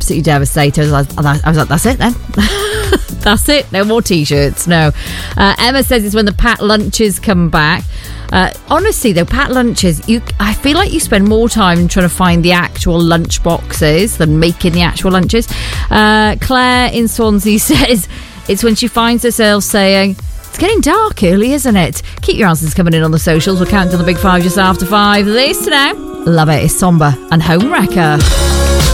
absolutely devastated. I was like, that's it then. That's it. No more T-shirts. No. Emma says it's when the packed lunches come back. Honestly, though, packed lunches, I feel like you spend more time trying to find the actual lunch boxes than making the actual lunches. Claire in Swansea says it's when she finds herself saying, it's getting dark early, isn't it? Keep your answers coming in on the socials. We'll count to the big 5 just after 5. This now, love it, is Somber and Home Wrecker.